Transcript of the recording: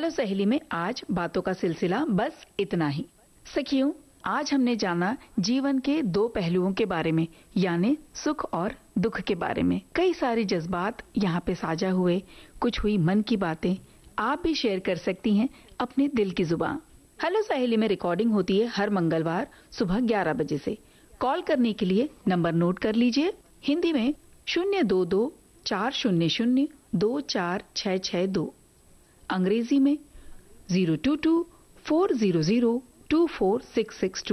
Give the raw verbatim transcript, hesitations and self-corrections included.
Hello सहेली में आज बातों का सिलसिला बस इतना ही। सखियों, आज हमने जाना जीवन के दो पहलुओं के बारे में, यानी सुख और दुख के बारे में। कई सारे जज्बात यहाँ पे साझा हुए, कुछ हुई मन की बातें। आप भी शेयर कर सकती हैं अपने दिल की जुबान। हेलो सहेली में रिकॉर्डिंग होती है हर मंगलवार सुबह ग्यारह बजे से। कॉल करने के लिए नंबर नोट कर लीजिए। हिंदी में शून्य दो दो चार शून्य शून्य दो चार छह छह दो, अंग्रेजी में zero to to four zero zero to four six six to.